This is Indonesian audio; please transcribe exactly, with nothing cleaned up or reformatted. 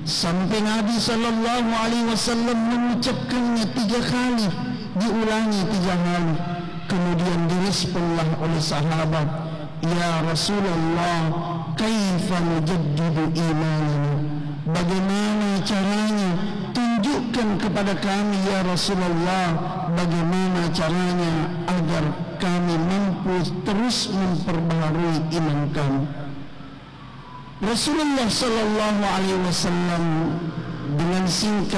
sampai Nabi Sallallahu Alaihi Wasallam mengucapkannya tiga kali, diulangi tiga kali. Kemudian diresponlah oleh sahabat, ya Rasulullah, kaifa nujaddidu imanana, bagaimana caranya, tunjukkan kepada kami ya Rasulullah, bagaimana caranya agar kami mampu terus memperbaharui iman kami. Rasulullah Sallallahu Alaihi Wasallam dengan singkat